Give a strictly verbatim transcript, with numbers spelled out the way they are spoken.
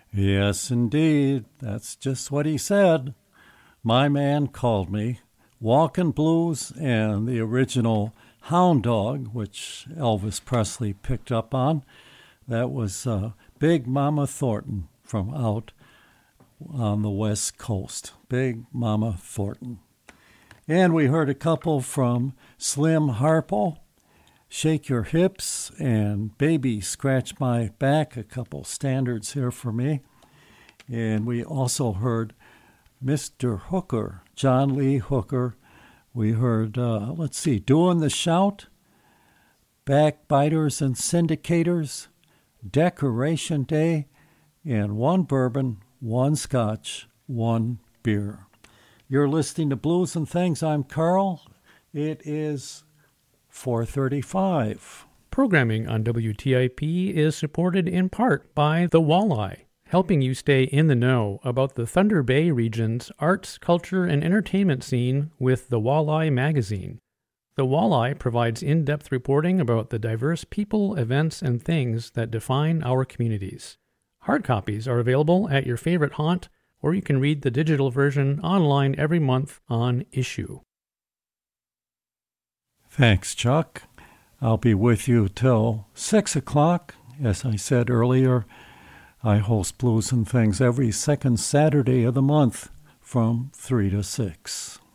Yes, indeed. That's just what he said. My Man Called Me, Walkin' Blues, and the original Hound Dog, which Elvis Presley picked up on. That was uh, Big Mama Thornton from out on the West Coast. Big Mama Thornton. And we heard a couple from Slim Harpo, Shake Your Hips, and Baby Scratch My Back, a couple standards here for me. And we also heard Mister Hooker, John Lee Hooker. We heard, uh, let's see, Doing the Shout, Backbiters and Syndicators, Decoration Day, and One Bourbon, One Scotch, One Beer. You're listening to Blues and Things. I'm Carl. It is four thirty-five. Programming on W T I P is supported in part by The Walleye, helping you stay in the know about the Thunder Bay region's arts, culture, and entertainment scene with The Walleye magazine. The Walleye provides in-depth reporting about the diverse people, events, and things that define our communities. Hard copies are available at your favorite haunt, or you can read the digital version online every month on Issue. Thanks, Chuck. I'll be with you till six o'clock. As I said earlier, I host Blues and Things every second Saturday of the month from three to six.